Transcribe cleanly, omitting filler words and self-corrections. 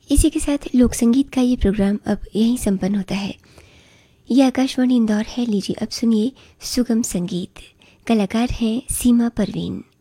इसी के साथ लोक संगीत का ये प्रोग्राम अब यहीं संपन्न होता है। ये आकाशवाणी इंदौर है। लीजिए अब सुनिए सुगम संगीत। कलाकार हैं सीमा परवीन।